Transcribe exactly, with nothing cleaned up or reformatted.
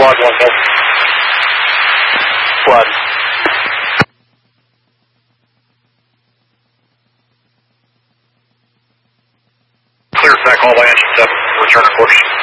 Squad one, no. Squad. Clear attack all by engine seven. Return to course.